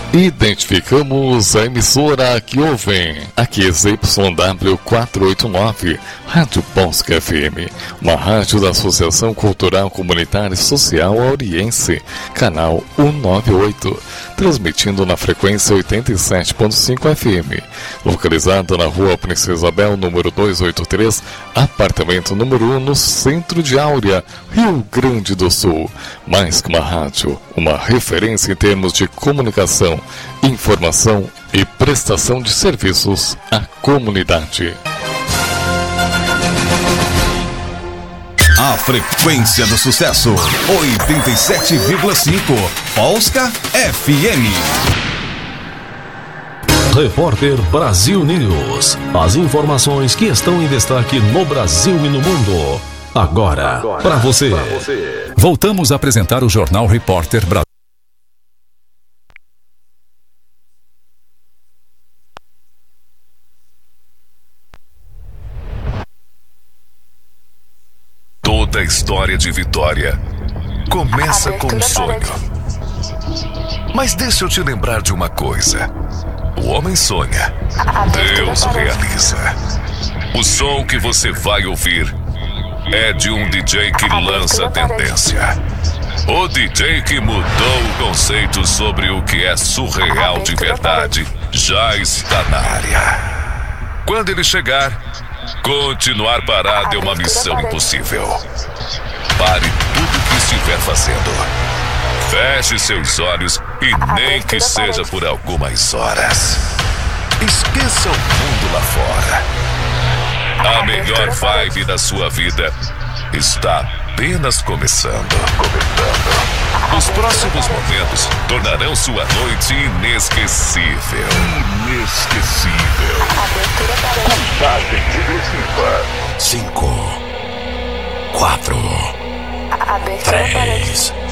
Identificamos a emissora que ouvem. Aqui é ZYW 489, Rádio Polska FM, uma rádio da Associação Cultural Comunitária e Social Auriense, canal 198, transmitindo na frequência 87.5 FM, localizada na Rua Princesa Isabel, número 283, apartamento número 1, no centro de Áurea, Rio Grande do Sul. Mais que uma rádio, uma referência em termos de comunicação, informação e prestação de serviços à comunidade. A frequência do sucesso, 87,5, Polska FM. Repórter Brasil News. As informações que estão em destaque no Brasil e no mundo. Agora para você. Voltamos a apresentar o Jornal Repórter Brasil. Toda história de vitória começa com um sonho. Mas deixa eu te lembrar de uma coisa. O homem sonha, Deus realiza. O som que você vai ouvir é de um DJ que lança tendência. O DJ que mudou o conceito sobre o que é surreal de verdade já está na área. Quando ele chegar, continuar parado é uma missão impossível. Pare tudo o que estiver fazendo. Feche seus olhos e nem que seja por algumas horas. Esqueça o mundo lá fora. A melhor vibe da sua vida está apenas começando. Os próximos momentos tornarão sua noite inesquecível. Contagem regressiva. 5, 4, 3,